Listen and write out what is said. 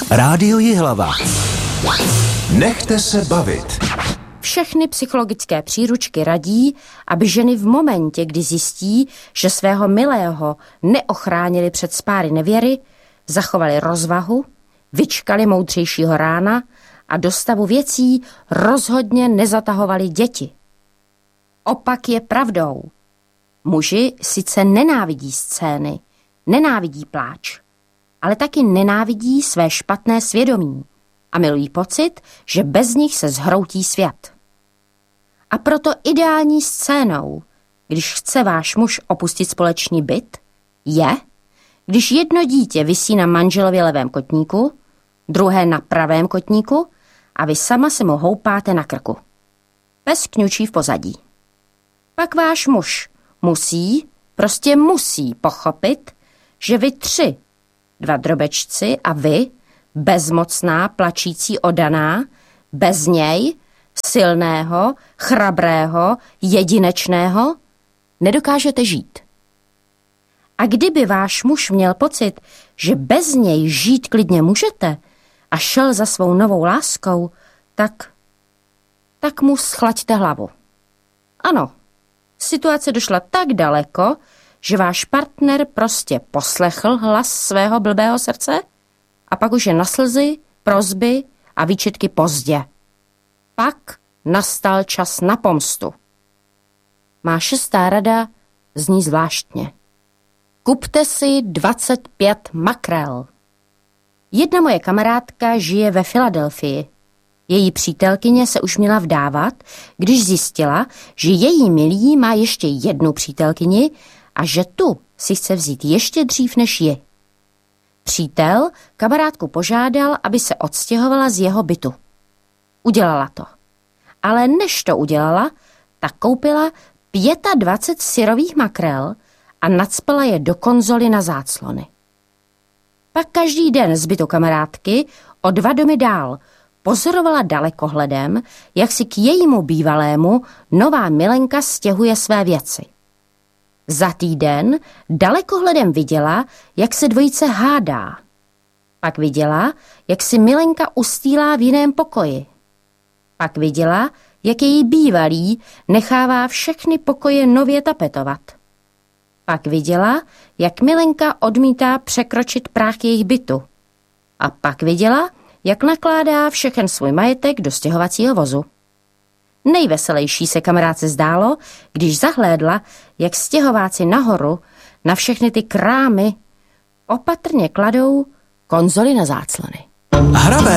Rádio Jihlava. Nechte se bavit. Všechny psychologické příručky radí, aby ženy v momentě, kdy zjistí, že svého milého neochránili před spáry nevěry, zachovali rozvahu, vyčkali moudřejšího rána a do stavu věcí rozhodně nezatahovali děti. Opak je pravdou. Muži sice nenávidí scény, nenávidí pláč, ale taky nenávidí své špatné svědomí a milují pocit, že bez nich se zhroutí svět. A proto ideální scénou, když chce váš muž opustit společný byt, je, když jedno dítě visí na manželově levém kotníku, druhé na pravém kotníku a vy sama se mu houpáte na krku. Pes kňučí v pozadí. Pak váš muž prostě musí pochopit, že vy tři, dva drobečci a vy, bezmocná, plačící odaná, bez něj, silného, chrabrého, jedinečného, nedokážete žít. A kdyby váš muž měl pocit, že bez něj žít klidně můžete a šel za svou novou láskou, tak mu schlaďte hlavu. Ano, situace došla tak daleko, že váš partner prostě poslechl hlas svého blbého srdce a pak už je na slzy, prosby a výčitky pozdě. Pak nastal čas na pomstu. Má 6. rada zní zvláštně. Kupte si 25 makrel. Jedna moje kamarádka žije ve Filadelfii. Její přítelkyně se už měla vdávat, když zjistila, že její milý má ještě jednu přítelkyni a že tu si chce vzít ještě dřív než ji. Přítel kamarádku požádal, aby se odstěhovala z jeho bytu. Udělala to. Ale než to udělala, tak koupila 25 syrových makrel a nacpala je do konzoly na záclony. Pak každý den z bytu kamarádky o 2 domy dál pozorovala dalekohledem, jak si k jejímu bývalému nová milenka stěhuje své věci. Za týden dalekohledem viděla, jak se dvojice hádá. Pak viděla, jak si milenka ustýlá v jiném pokoji. Pak viděla, jak její bývalý nechává všechny pokoje nově tapetovat. Pak viděla, jak milenka odmítá překročit práh jejich bytu. A pak viděla, jak nakládá všechen svůj majetek do stěhovacího vozu. Nejveselější se kamarádce zdálo, když zahlédla, jak stěhováci nahoru na všechny ty krámy opatrně kladou konzoly na záclony. Hravé